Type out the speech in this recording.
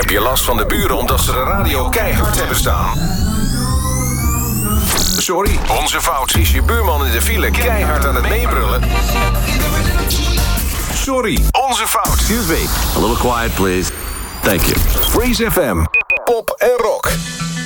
Heb je last van de buren omdat ze de radio keihard hebben staan? Sorry, onze fout. Is je buurman in de file keihard aan het meebrullen? Sorry, onze fout. Excuse me, a little quiet please. Thank you. Freeze FM. Pop en rock.